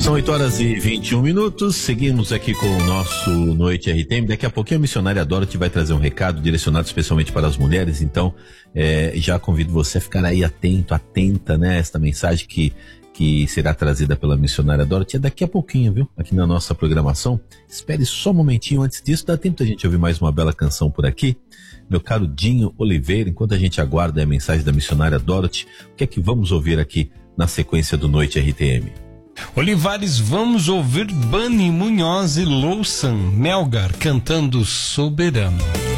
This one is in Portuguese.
São 8h21, seguimos aqui com o nosso Noite RTM. Daqui a pouquinho a missionária Dorothy vai trazer um recado direcionado especialmente para as mulheres, então já convido você a ficar aí atenta, né, esta mensagem que será trazida pela missionária Dorothy daqui a pouquinho, viu? Aqui na nossa programação. Espere só um momentinho antes disso, dá tempo da gente ouvir mais uma bela canção por aqui. Meu caro Dinho Oliveira, enquanto a gente aguarda a mensagem da missionária Dorothy, o que é que vamos ouvir aqui na sequência do Noite RTM? Olivares, vamos ouvir Bani Munhoz e Louçan Melgar cantando Soberano.